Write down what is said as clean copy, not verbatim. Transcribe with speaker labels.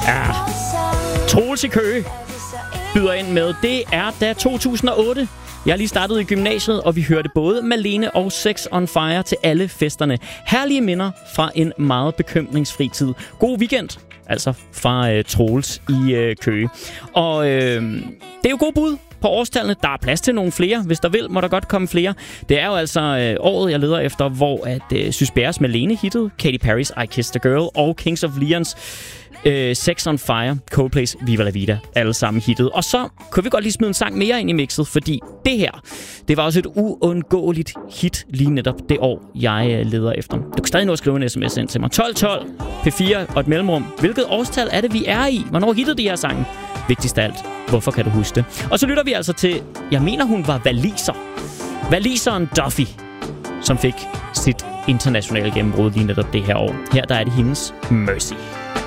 Speaker 1: Ja. Troels i Køge byder ind med, det er da 2008. Jeg har lige startet i gymnasiet, og vi hørte både Malene og Sex on Fire til alle festerne. Herlige minder fra en meget bekymringsfri tid. God weekend, altså fra Troels i Køge. Og det er jo god bud på årstallene. Der er plads til nogle flere. Hvis der vil, må der godt komme flere. Det er jo altså året, jeg leder efter, hvor at Sys Bjerres Malene hittede, Katy Perry's I Kissed a Girl og Kings of Leons Sex on Fire, Coldplay's Viva La Vida, alle sammen hittet. Og så kunne vi godt lige smide en sang mere ind i mixet, fordi det her, det var også et uundgåeligt hit lige netop det år, jeg leder efter. Du kan stadig nå at skrive en sms ind til mig. 1212 P4 og et mellemrum. Hvilket årstal er det, vi er i? Hvornår hittede de her sange? Vigtigst af alt, hvorfor kan du huske det? Og så lytter vi altså til, jeg mener hun var waliser. Waliseren Duffy, som fik sit internationale gennembrud lige netop det her år. Her der er det hendes Mercy.